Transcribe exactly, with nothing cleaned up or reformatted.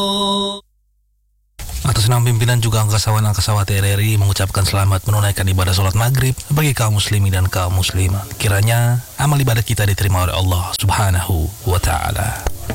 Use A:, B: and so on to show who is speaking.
A: Atas nama pimpinan juga angkasawan angkasawati R R I mengucapkan selamat menunaikan ibadah sholat maghrib bagi kaum muslimin dan kaum muslimat. Kiranya amal ibadah kita diterima oleh Allah Subhanahu wa ta'ala.